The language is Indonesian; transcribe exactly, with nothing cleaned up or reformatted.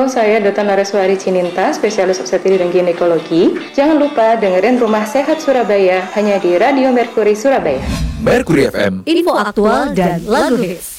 Halo, saya Dokter Nareswari Cininta, spesialis obstetri dan ginekologi. Jangan lupa dengerin Rumah Sehat Surabaya hanya di Radio Mercury Surabaya. Mercury F M, info aktual dan lagu hits.